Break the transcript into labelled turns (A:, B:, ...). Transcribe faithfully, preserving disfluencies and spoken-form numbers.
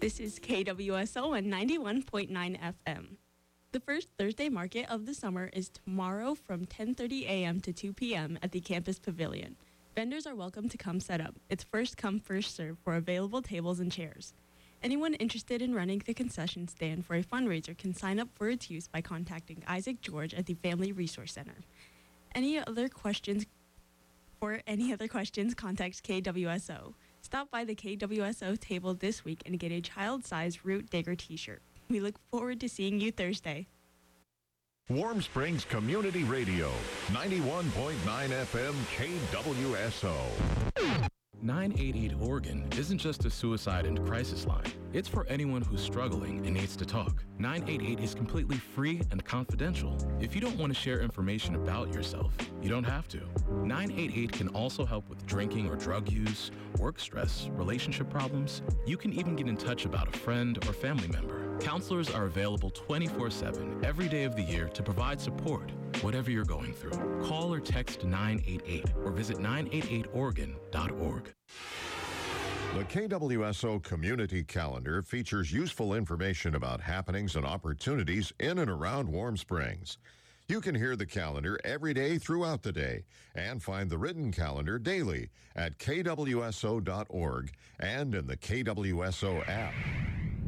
A: This is K W S O on ninety-one point nine F M. The first Thursday market of the summer is tomorrow from ten thirty a.m. to two p.m. at the campus pavilion. Vendors are welcome to come set up. It's first come, first serve for available tables and chairs. Anyone interested in running the concession stand for a fundraiser can sign up for its use by contacting Isaac George at the Family Resource Center. Any other questions? For any other questions, contact K W S O. Stop by the K W S O table this week and get a child-sized Root Digger t-shirt. We look forward to seeing you Thursday.
B: Warm Springs Community Radio, ninety-one point nine F M K W S O.
C: nine eight eight Oregon isn't just a suicide and crisis line. It's for anyone who's struggling and needs to talk. nine eight eight is completely free and confidential. If you don't want to share information about yourself, you don't have to. nine eight eight can also help with drinking or drug use, work stress, relationship problems. You can even get in touch about a friend or family member. Counselors are available twenty-four seven every day of the year to provide support, whatever you're going through. Call or text nine eight eight or visit nine eight eight oregon dot org.
B: The K W S O Community Calendar features useful information about happenings and opportunities in and around Warm Springs. You can hear the calendar every day throughout the day and find the written calendar daily at K W S O dot org and in the K W S O app.